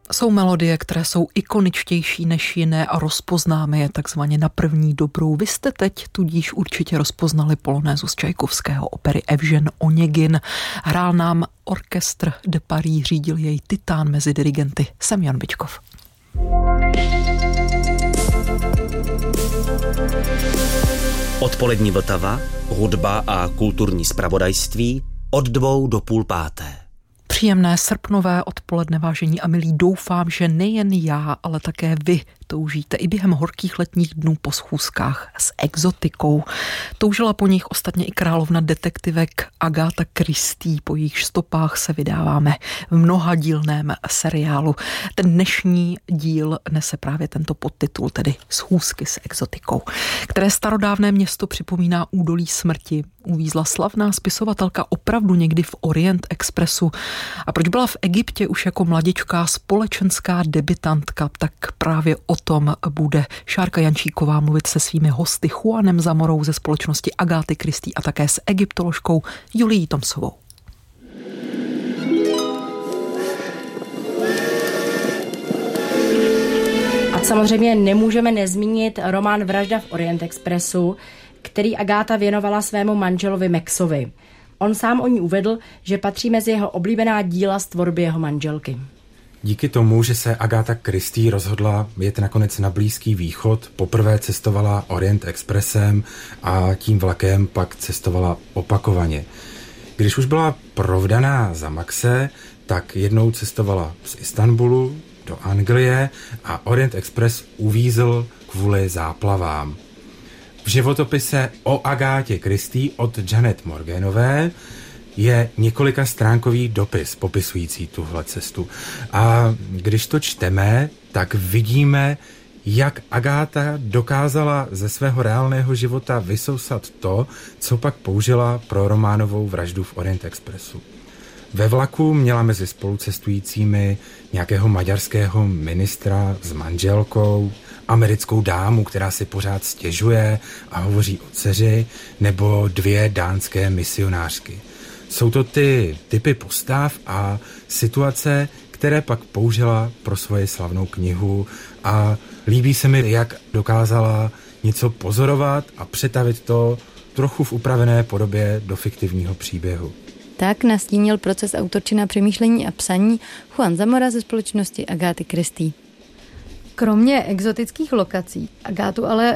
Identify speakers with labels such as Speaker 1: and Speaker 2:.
Speaker 1: Jsou melodie, které jsou ikoničtější než jiné a rozpoznáme je takzvaně na první dobrou. Vy jste teď tudíž určitě rozpoznali polonézu z Čajkovského opery Evžen Oněgin. Hrál nám orchestr de Paris, řídil jej titán mezi dirigenty Semjon Byčkov.
Speaker 2: Odpolední Vltava, hudba a kulturní zpravodajství od 2 do 4:30.
Speaker 1: Příjemné srpnové odpoledne, vážení a milí, doufám, že nejen já, ale také vy toužíte i během horkých letních dnů po schůzkách s exotikou. Toužila po nich ostatně i královna detektivek Agatha Christie, po jejich stopách se vydáváme v mnohadílném seriálu. Ten dnešní díl nese právě tento podtitul, tedy Schůzky s exotikou, které starodávné město připomíná údolí smrti. Uvízla slavná spisovatelka opravdu někdy v Orient Expressu. A proč byla v Egyptě už jako mladičká společenská debutantka, tak právě o tom bude Šárka Jančíková mluvit se svými hosty Juanem Zamorou ze společnosti Agáty Christie a také s egyptoložkou Julií Tomsovou.
Speaker 3: A samozřejmě nemůžeme nezmínit román Vražda v Orient Expressu, který Agáta věnovala svému manželovi Maxovi. On sám o ní uvedl, že patří mezi jeho oblíbená díla z tvorby jeho manželky.
Speaker 4: Díky tomu, že se Agatha Christie rozhodla jet nakonec na Blízký východ, poprvé cestovala Orient Expressem a tím vlakem pak cestovala opakovaně. Když už byla provdaná za Maxe, tak jednou cestovala z Istanbulu do Anglie a Orient Express uvízl kvůli záplavám. V životopise o Agátě Christie od Janet Morganové je několikastránkový dopis popisující tuhle cestu. A když to čteme, tak vidíme, jak Agáta dokázala ze svého reálného života vysousat to, co pak použila pro románovou Vraždu v Orient Expressu. Ve vlaku měla mezi spolucestujícími nějakého maďarského ministra s manželkou, americkou dámu, která si pořád stěžuje a hovoří o dceři, nebo 2 dánské misionářky. Jsou to ty typy postav a situace, které pak použila pro svoji slavnou knihu a líbí se mi, jak dokázala něco pozorovat a přetavit to trochu v upravené podobě do fiktivního příběhu.
Speaker 5: Tak nastínil proces autorčina přemýšlení a psaní Juan Zamora ze společnosti Agáty Christie. Kromě exotických lokací Agátu ale